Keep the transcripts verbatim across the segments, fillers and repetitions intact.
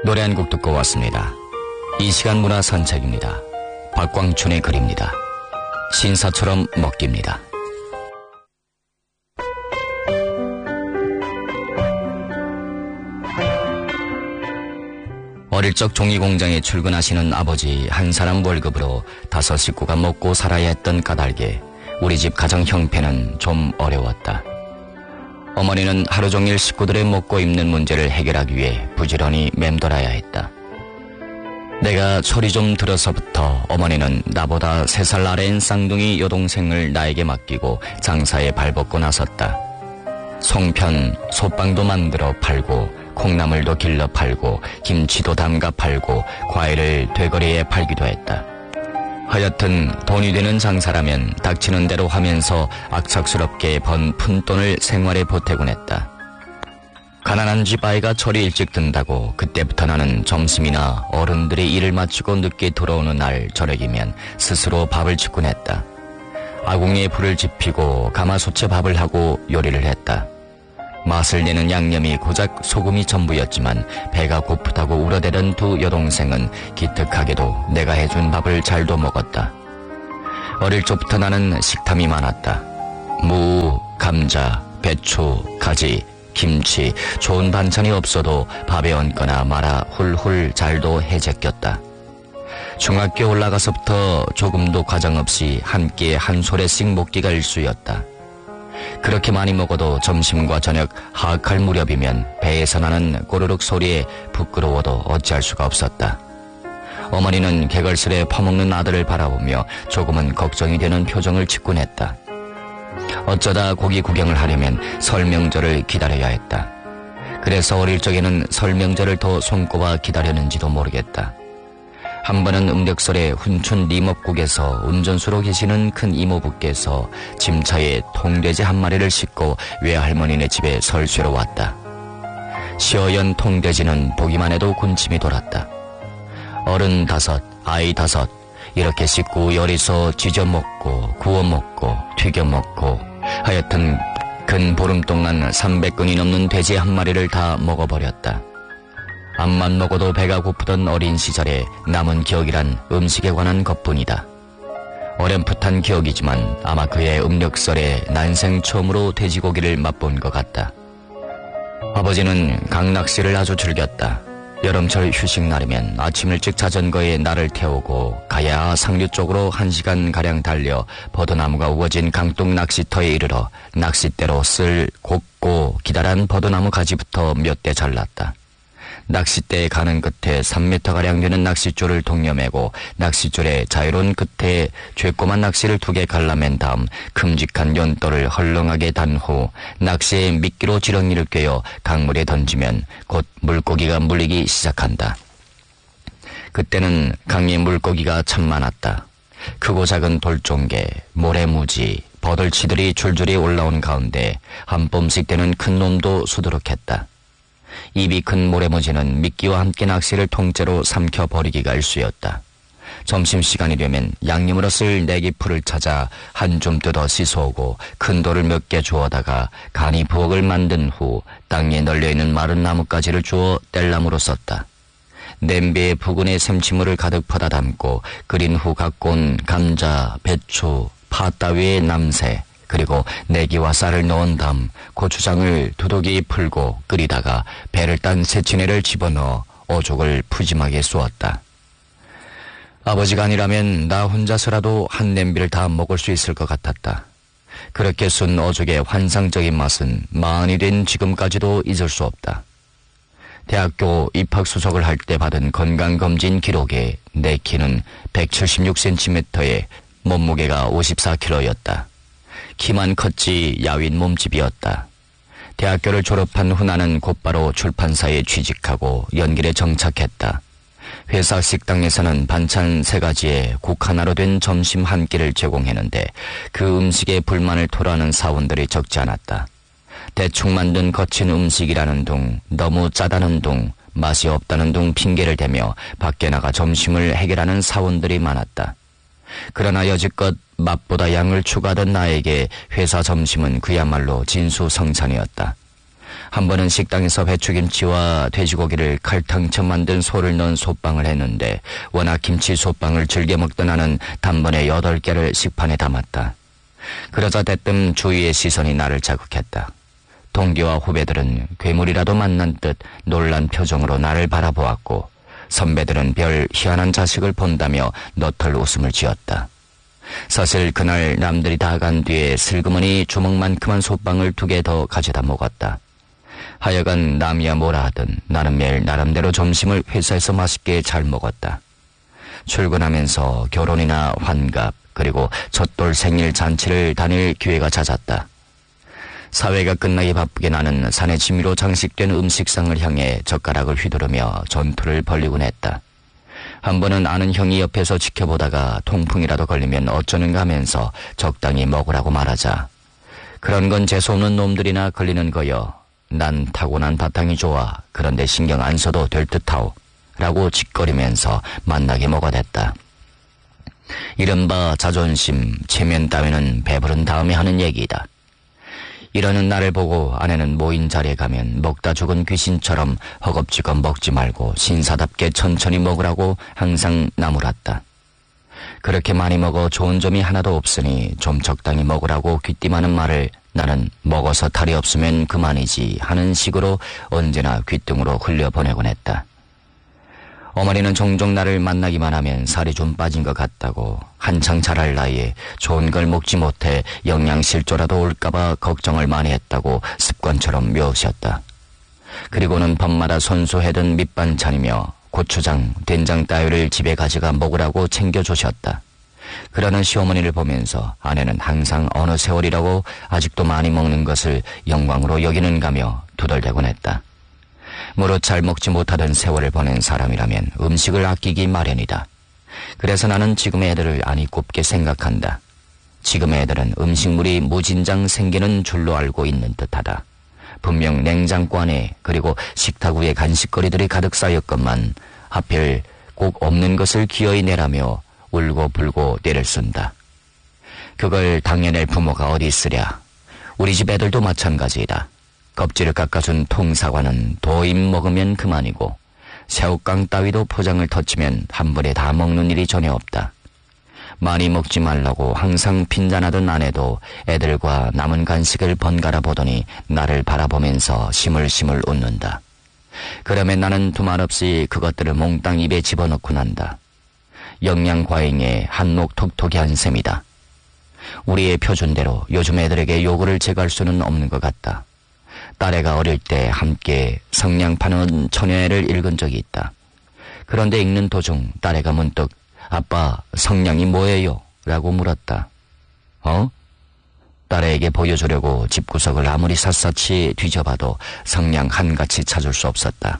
노래 한 곡 듣고 왔습니다. 이 시간 문화 산책입니다. 박광춘의 글입니다. 신사처럼 먹기입니다. 어릴 적 종이공장에 출근하시는 아버지 한 사람 월급으로 다섯 식구가 먹고 살아야 했던 까닭에 우리 집 가정 형편은 좀 어려웠다. 어머니는 하루 종일 식구들의 먹고 입는 문제를 해결하기 위해 부지런히 맴돌아야 했다. 내가 철이 좀 들어서부터 어머니는 나보다 세 살 아래인 쌍둥이 여동생을 나에게 맡기고 장사에 발벗고 나섰다. 송편, 솥빵도 만들어 팔고 콩나물도 길러 팔고 김치도 담가 팔고 과일을 되거리에 팔기도 했다. 하여튼 돈이 되는 장사라면 닥치는 대로 하면서 악착스럽게 번 푼돈을 생활에 보태곤 했다. 가난한 집 아이가 철이 일찍 든다고 그때부터 나는 점심이나 어른들이 일을 마치고 늦게 돌아오는 날 저녁이면 스스로 밥을 짓곤 했다. 아궁이에 불을 지피고 가마솥에 밥을 하고 요리를 했다. 맛을 내는 양념이 고작 소금이 전부였지만 배가 고프다고 울어대던 두 여동생은 기특하게도 내가 해준 밥을 잘도 먹었다. 어릴 적부터 나는 식탐이 많았다. 무, 감자, 배추, 가지, 김치, 좋은 반찬이 없어도 밥에 얹거나 말아 훌훌 잘도 해제꼈다. 중학교 올라가서부터 조금도 과장 없이 한 끼에 한 소래씩 먹기가 일쑤였다. 그렇게 많이 먹어도 점심과 저녁 하악할 무렵이면 배에서 나는 꼬르륵 소리에 부끄러워도 어찌할 수가 없었다. 어머니는 개걸스레 퍼먹는 아들을 바라보며 조금은 걱정이 되는 표정을 짓곤 했다. 어쩌다 고기 구경을 하려면 설 명절을 기다려야 했다. 그래서 어릴 적에는 설 명절을 더 손꼽아 기다렸는지도 모르겠다. 한 번은 음력설에 훈춘 리먹국에서 운전수로 계시는 큰 이모부께서 짐차에 통돼지 한 마리를 싣고 외할머니네 집에 설쇠로 왔다. 시어연 통돼지는 보기만 해도 군침이 돌았다. 어른 다섯, 아이 다섯, 이렇게 씻고 열이서 지져먹고 구워먹고 튀겨먹고 하여튼 근 보름 동안 삼백 근이 넘는 돼지 한 마리를 다 먹어버렸다. 암만 먹어도 배가 고프던 어린 시절에 남은 기억이란 음식에 관한 것뿐이다. 어렴풋한 기억이지만 아마 그의 음력설에 난생 처음으로 돼지고기를 맛본 것 같다. 아버지는 강낚시를 아주 즐겼다. 여름철 휴식날이면 아침 일찍 자전거에 나를 태우고 가야 상류 쪽으로 한 시간가량 달려 버드나무가 우거진 강둑 낚시터에 이르러 낚싯대로 쓸 곱고 기다란 버드나무 가지부터 몇 대 잘랐다. 낚싯대에 가는 끝에 삼 미터가량 되는 낚싯줄을 동여매고 낚싯줄의 자유로운 끝에 쬐꼬만 낚시를 두 개 갈라맨 다음 큼직한 연돌을 헐렁하게 단 후 낚시에 미끼로 지렁이를 꿰어 강물에 던지면 곧 물고기가 물리기 시작한다. 그때는 강에 물고기가 참 많았다. 크고 작은 돌종개, 모래무지, 버들치들이 줄줄이 올라온 가운데 한 뼘씩 되는 큰 놈도 수두룩했다. 입이 큰 모래무지는 미끼와 함께 낚시를 통째로 삼켜버리기가 일쑤였다. 점심시간이 되면 양념으로 쓸 내기풀을 찾아 한 줌 뜯어 씻어오고 큰 돌을 몇 개 주워다가 간이 부엌을 만든 후 땅에 널려있는 마른 나뭇가지를 주워 뗄나무로 썼다. 냄비에 부근에 샘치물을 가득 퍼다 담고 끓인 후 갖고 온 감자, 배추, 파 따위의 남새 그리고 내기와 쌀을 넣은 다음 고추장을 두둑이 풀고 끓이다가 배를 딴 새치네를 집어넣어 어족을 푸짐하게 쏘았다. 아버지가 아니라면 나 혼자서라도 한 냄비를 다 먹을 수 있을 것 같았다. 그렇게 쏜 어족의 환상적인 맛은 마흔이 된 지금까지도 잊을 수 없다. 대학교 입학수석을 할 때 받은 건강검진 기록에 내 키는 백칠십육 센티미터에 몸무게가 오십사 킬로그램였다. 키만 컸지 야윈 몸집이었다. 대학교를 졸업한 후 나는 곧바로 출판사에 취직하고 연길에 정착했다. 회사 식당에서는 반찬 세 가지에 국 하나로 된 점심 한 끼를 제공했는데 그 음식에 불만을 토로하는 사원들이 적지 않았다. 대충 만든 거친 음식이라는 둥, 너무 짜다는 둥, 맛이 없다는 둥 핑계를 대며 밖에 나가 점심을 해결하는 사원들이 많았다. 그러나 여지껏 맛보다 양을 추구하던 나에게 회사 점심은 그야말로 진수성찬이었다. 한 번은 식당에서 배추김치와 돼지고기를 칼탕처럼 만든 소를 넣은 솥빵을 했는데 워낙 김치 솥빵을 즐겨 먹던 나는 단번에 여덟 개를 식판에 담았다. 그러자 대뜸 주위의 시선이 나를 자극했다. 동기와 후배들은 괴물이라도 만난 듯 놀란 표정으로 나를 바라보았고 선배들은 별 희한한 자식을 본다며 너털 웃음을 지었다. 사실 그날 남들이 다 간 뒤에 슬그머니 주먹만큼한 솥빵을 두 개 더 가져다 먹었다. 하여간 남이야 뭐라 하든 나는 매일 나름대로 점심을 회사에서 맛있게 잘 먹었다. 출근하면서 결혼이나 환갑 그리고 젖돌 생일 잔치를 다닐 기회가 잦았다. 사회가 끝나기 바쁘게 나는 산의 진미로 장식된 음식상을 향해 젓가락을 휘두르며 전투를 벌이곤 했다. 한 번은 아는 형이 옆에서 지켜보다가 통풍이라도 걸리면 어쩌는가 하면서 적당히 먹으라고 말하자 그런 건 재수없는 놈들이나 걸리는 거여. 난 타고난 바탕이 좋아. 그런데 신경 안 써도 될 듯하오. 라고 짓거리면서 만나게 먹어댔다. 이른바 자존심, 체면 따위는 배부른 다음에 하는 얘기이다. 이러는 나를 보고 아내는 모인 자리에 가면 먹다 죽은 귀신처럼 허겁지겁 먹지 말고 신사답게 천천히 먹으라고 항상 나무랐다. 그렇게 많이 먹어 좋은 점이 하나도 없으니 좀 적당히 먹으라고 귀띔하는 말을 나는 먹어서 탈이 없으면 그만이지 하는 식으로 언제나 귓등으로 흘려보내곤 했다. 어머니는 종종 나를 만나기만 하면 살이 좀 빠진 것 같다고 한창 자랄 나이에 좋은 걸 먹지 못해 영양실조라도 올까봐 걱정을 많이 했다고 습관처럼 묘시했다. 그리고는 밤마다 손수해둔 밑반찬이며 고추장, 된장 따위를 집에 가져가 먹으라고 챙겨주셨다. 그러는 시어머니를 보면서 아내는 항상 어느 세월이라고 아직도 많이 먹는 것을 영광으로 여기는가며 두덜대곤 했다. 무릇 잘 먹지 못하던 세월을 보낸 사람이라면 음식을 아끼기 마련이다. 그래서 나는 지금의 애들을 아니 곱게 생각한다. 지금의 애들은 음식물이 무진장 생기는 줄로 알고 있는 듯하다. 분명 냉장고 안에 그리고 식탁 위에 간식거리들이 가득 쌓였건만 하필 꼭 없는 것을 기어이 내라며 울고 불고 떼를 쓴다. 그걸 당해낼 부모가 어디 있으랴. 우리 집 애들도 마찬가지이다. 껍질을 깎아준 통사과는 도임 먹으면 그만이고 새우깡 따위도 포장을 터치면 한 번에 다 먹는 일이 전혀 없다. 많이 먹지 말라고 항상 핀잔하던 아내도 애들과 남은 간식을 번갈아 보더니 나를 바라보면서 시물시물 웃는다. 그러면 나는 두말 없이 그것들을 몽땅 입에 집어넣고 난다. 영양과잉에 한몫 톡톡히 한 셈이다. 우리의 표준대로 요즘 애들에게 요구를 제거할 수는 없는 것 같다. 딸애가 어릴 때 함께 성냥 파는 처녀애를 읽은 적이 있다. 그런데 읽는 도중 딸애가 문득 아빠 성냥이 뭐예요? 라고 물었다. 어? 딸애에게 보여주려고 집구석을 아무리 샅샅이 뒤져봐도 성냥 한같이 찾을 수 없었다.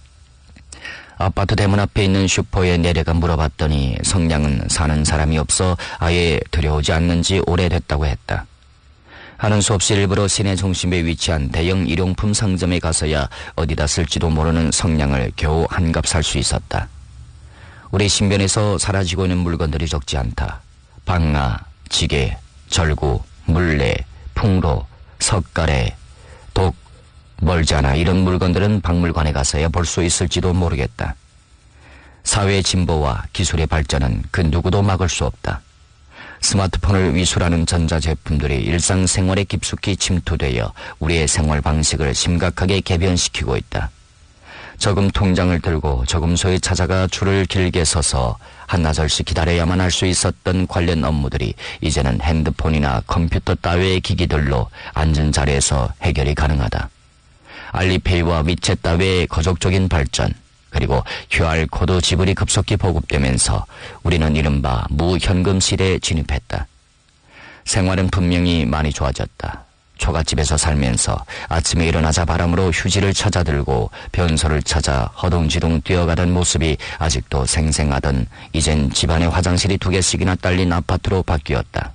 아파트 대문 앞에 있는 슈퍼에 내려가 물어봤더니 성냥은 사는 사람이 없어 아예 들여오지 않는지 오래됐다고 했다. 하는 수 없이 일부러 시내 중심에 위치한 대형 일용품 상점에 가서야 어디다 쓸지도 모르는 성냥을 겨우 한갑 살 수 있었다. 우리 신변에서 사라지고 있는 물건들이 적지 않다. 방아, 지게, 절구, 물레, 풍로, 석가래, 독, 멀지 않아 이런 물건들은 박물관에 가서야 볼 수 있을지도 모르겠다. 사회의 진보와 기술의 발전은 그 누구도 막을 수 없다. 스마트폰을 위술하는 전자제품들이 일상생활에 깊숙이 침투되어 우리의 생활 방식을 심각하게 개변시키고 있다. 저금 통장을 들고 저금소에 찾아가 줄을 길게 서서 한나절씩 기다려야만 할 수 있었던 관련 업무들이 이제는 핸드폰이나 컴퓨터 따위의 기기들로 앉은 자리에서 해결이 가능하다. 알리페이와 미챗 따위의 거족적인 발전, 그리고 큐알코드 지불이 급속히 보급되면서 우리는 이른바 무현금 시대에 진입했다. 생활은 분명히 많이 좋아졌다. 초가집에서 살면서 아침에 일어나자 바람으로 휴지를 찾아 들고 변소를 찾아 허둥지둥 뛰어가던 모습이 아직도 생생하던 이젠 집안에 화장실이 두 개씩이나 딸린 아파트로 바뀌었다.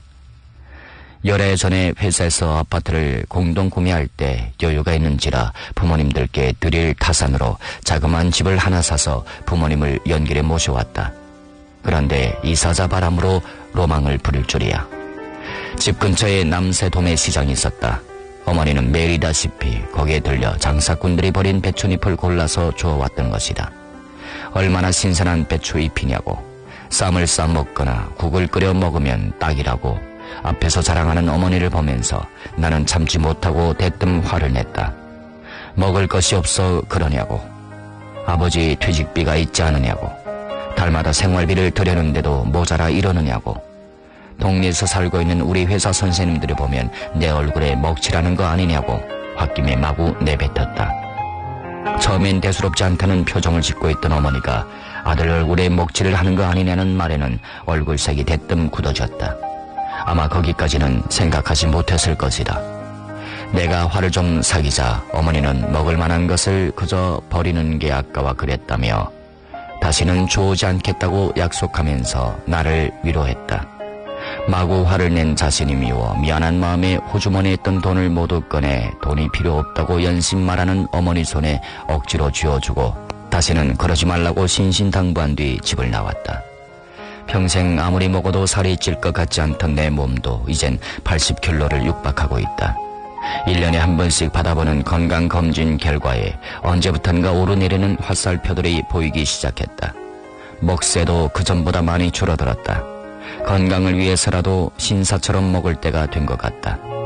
열해 전에 회사에서 아파트를 공동 구매할 때 여유가 있는지라 부모님들께 드릴 타산으로 자그마한 집을 하나 사서 부모님을 연길에 모셔왔다. 그런데 이사자 바람으로 로망을 부릴 줄이야. 집 근처에 남새 도매 시장이 있었다. 어머니는 매일이다시피 거기에 들려 장사꾼들이 버린 배춧잎을 골라서 주워왔던 것이다. 얼마나 신선한 배추잎이냐고, 쌈을 싸 먹거나 국을 끓여 먹으면 딱이라고 앞에서 자랑하는 어머니를 보면서 나는 참지 못하고 대뜸 화를 냈다. 먹을 것이 없어 그러냐고, 아버지 퇴직비가 있지 않으냐고, 달마다 생활비를 들여는데도 모자라 이러느냐고, 동네에서 살고 있는 우리 회사 선생님들을 보면 내 얼굴에 먹칠하는 거 아니냐고 홧김에 마구 내뱉었다. 처음엔 대수롭지 않다는 표정을 짓고 있던 어머니가 아들 얼굴에 먹칠을 하는 거 아니냐는 말에는 얼굴색이 대뜸 굳어졌다. 아마 거기까지는 생각하지 못했을 것이다. 내가 화를 좀 사기자 어머니는 먹을 만한 것을 그저 버리는 게 아까워 그랬다며 다시는 주우지 않겠다고 약속하면서 나를 위로했다. 마구 화를 낸 자신이 미워 미안한 마음에 호주머니에 있던 돈을 모두 꺼내 돈이 필요 없다고 연신 말하는 어머니 손에 억지로 쥐어주고 다시는 그러지 말라고 신신당부한 뒤 집을 나왔다. 평생 아무리 먹어도 살이 찔 것 같지 않던 내 몸도 이젠 팔십 킬로그램를 육박하고 있다. 일 년에 한 번씩 받아보는 건강검진 결과에 언제부턴가 오르내리는 화살표들이 보이기 시작했다. 먹새도 그전보다 많이 줄어들었다. 건강을 위해서라도 신사처럼 먹을 때가 된 것 같다.